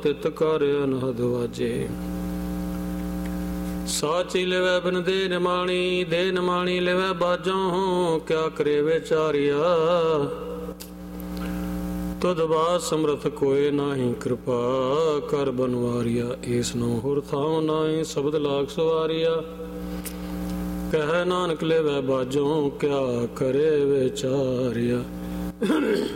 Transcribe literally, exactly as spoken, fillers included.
ਤਿਤ ਕਰ ਅਨਹਦ ਵਾਜੇ। ਸਾਚੀ ਲਿਵੈ ਬਿਨ ਦੇ ਨਿਮਾਣੀ, ਦੇ ਨਿਮਾਣੀ ਲਿਵੈ ਬਾਜੋਂ, ਕਿਆ ਕਰੇ ਵਿਚਾਰਿਆ। ਤੁਧ ਬਾਤ ਸਮਰਥ ਕੋਇ ਨਾਹੀ, ਕਿਰਪਾ ਕਰ ਬਨਵਾਰਿਆ। ਏਸ ਨੋ ਹੁਰ ਥਾਉ ਨਾਹੀ, ਸ਼ਬਦ ਲਾਗ ਸਵਾਰਿਆ। ਕਹਿ ਨਾਨਕ ਲਿਵੈ ਬਾਜੋਂ, ਕਿਆ ਕਰੇ ਵਿਚਾਰਿਆ।